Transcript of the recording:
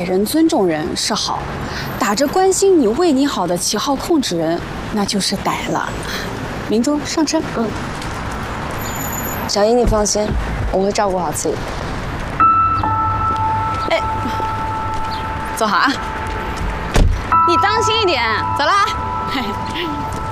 人、尊重人是好，打着关心你、为你好的旗号控制人，那就是歹了。明珠，上车。 小英，你放心，我会照顾好自己。 哎，坐好啊！你当心一点，走啦。